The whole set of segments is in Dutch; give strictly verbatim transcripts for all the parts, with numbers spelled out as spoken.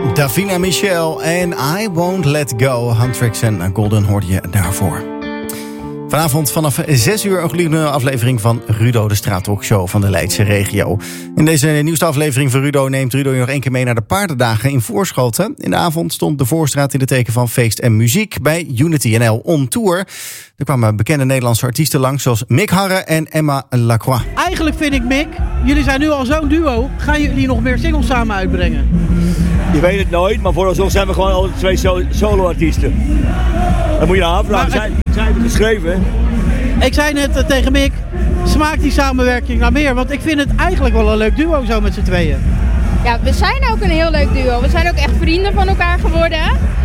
Davina Michel en I Won't Let Go. Huntrix en Golden hoorde je daarvoor. Vanavond vanaf zes uur een gloednieuwe aflevering van Rudo, de straattalkshow van de Leidse regio. In deze nieuwste aflevering van Rudo neemt Rudo je nog één keer mee naar de paardendagen in Voorschoten. In de avond stond de Voorstraat in het teken van feest en muziek bij Unity N L On Tour. Er kwamen bekende Nederlandse artiesten langs zoals Mick Harre en Emma Lacroix. Eigenlijk vind ik, Mick, jullie zijn nu al zo'n duo. Gaan jullie nog meer singles samen uitbrengen? Je weet het nooit, maar vooralsnog zijn we gewoon alle twee solo-artiesten. Dan moet je aanvragen. Zij, zij hebben geschreven, hè? Ik zei net uh, tegen Mick, smaakt die samenwerking naar meer? Want ik vind het eigenlijk wel een leuk duo zo met z'n tweeën. Ja, we zijn ook een heel leuk duo. We zijn ook echt vrienden van elkaar geworden.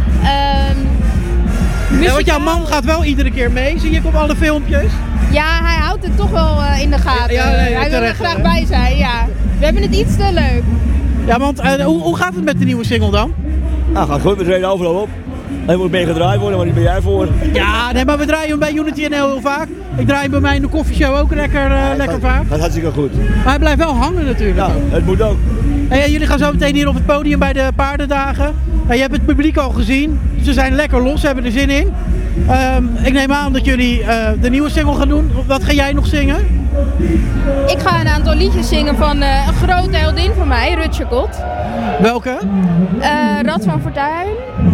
Um, ja, want jouw man gaat wel iedere keer mee, zie ik op alle filmpjes. Ja, hij houdt het toch wel uh, in de gaten. Ja, nee, hij wil er terecht, graag hè? bij zijn, ja. We hebben het iets te leuk. Ja, want uh, hoe, hoe gaat het met de nieuwe single dan? Nou, gaat goed, we treden overal op. Hij moet mee gedraaid worden, maar die ben jij voor. Ja, nee, maar we draaien hem bij Unity N L heel vaak. Ik draai hem bij mij in de koffieshow ook lekker, uh, ja, lekker gaat, vaak. Dat hartstikke goed. Maar hij blijft wel hangen natuurlijk. Ja, het moet ook. Hey, jullie gaan zo meteen hier op het podium bij de paardendagen. Hey, je hebt het publiek al gezien. Ze zijn lekker los, ze hebben er zin in. Um, ik neem aan dat jullie uh, de nieuwe single gaan doen. Wat ga jij nog zingen? Ik ga een aantal liedjes zingen van uh, een grote heldin van mij, Rutje Kot. Welke? Uh, Rad van Fortuin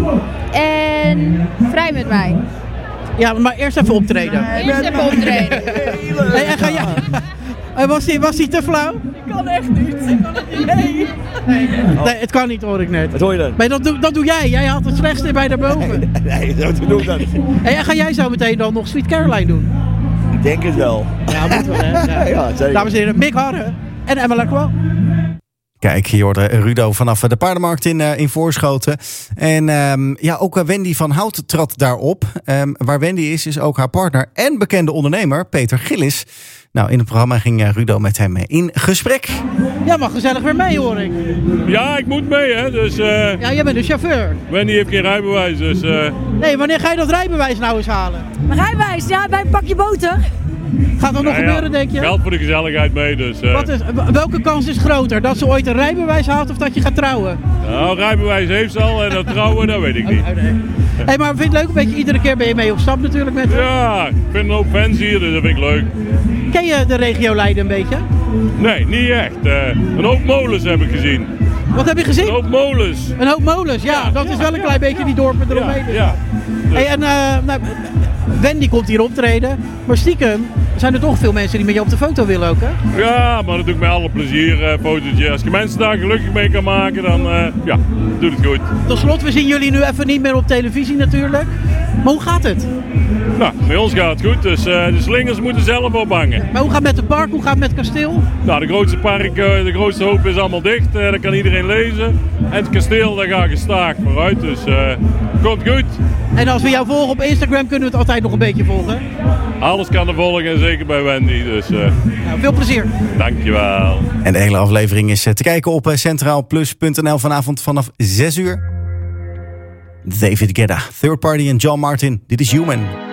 en Vrij met mij. Ja, maar eerst even optreden. Eerst even optreden. Hey, en ga jij... Was hij was die te flauw? Ik kan echt niet. Ik kan het niet. Nee. Nee, het kan niet, hoor ik net. Wat hoor je dan? Maar dat, doe, dat doe jij. Jij haalt het slechtste bij daarboven. Nee, dat doe ik dan. Hey, en ga jij zo meteen dan nog Sweet Caroline doen? Ik denk het wel. Ja, moet wel, hè? Ja, ja zeker. Dames en heren, Mick Harre en Emma Lacroix. Kijk, hier hoorde Rudo vanaf de paardenmarkt in, uh, in Voorschoten. En um, ja, ook uh, Wendy van Hout trad daarop. Um, waar Wendy is, is ook haar partner en bekende ondernemer Peter Gillis. Nou, in het programma ging uh, Rudo met hem in gesprek. Ja, mag gezellig weer mee, hoor ik. Ja, ik moet mee, hè. Dus, uh, ja, jij bent de chauffeur. Wendy heeft geen rijbewijs, dus... Uh... Nee, wanneer ga je dat rijbewijs nou eens halen? Rijbewijs, ja, bij een pakje boter. Gaat dat nog ja, gebeuren, ja. denk je? Geld voor de gezelligheid mee, dus... Uh... Wat is, welke kans is groter? Dat ze ooit een rijbewijs haalt of dat je gaat trouwen? Nou, rijbewijs heeft ze al en dat trouwen, dat weet ik niet. Oh, nee. Hey, maar vind je het leuk? Een beetje, iedere keer ben je mee op stap natuurlijk met hem. Ja, ik vind een hoop fans hier, dus dat vind ik leuk. Ken je de regio Leiden een beetje? Nee, niet echt. Uh, een hoop molens heb ik gezien. Wat heb je gezien? Een hoop molens. Een hoop molens, ja. ja dat ja, is wel een ja. klein beetje die dorpen eromheen. Ja, ja. Dus. Hey, en uh, nou, Wendy komt hier optreden, maar stiekem zijn er toch veel mensen die met je op de foto willen ook, hè? Ja, maar dat doe ik met alle plezier, uh, fotootje. Als je mensen daar gelukkig mee kan maken, dan uh, ja, doet het goed. Tot slot, we zien jullie nu even niet meer op televisie natuurlijk. Maar hoe gaat het? Nou, bij ons gaat het goed, dus uh, de slingers moeten zelf ophangen. Maar hoe gaat het met het park? Hoe gaat het met het kasteel? Nou, de grootste park, uh, de grootste hoop is allemaal dicht. Uh, dat kan iedereen lezen. En het kasteel, daar gaat gestaag vooruit, dus uh, komt goed. En als we jou volgen op Instagram, kunnen we het altijd nog een beetje volgen? Alles kan er volgen, en zeker bij Wendy, dus... Uh, nou, veel plezier. Dankjewel. En de hele aflevering is te kijken op centraalplus punt n l vanavond vanaf zes uur. David Guetta, Third Party en John Martin. Dit is Human.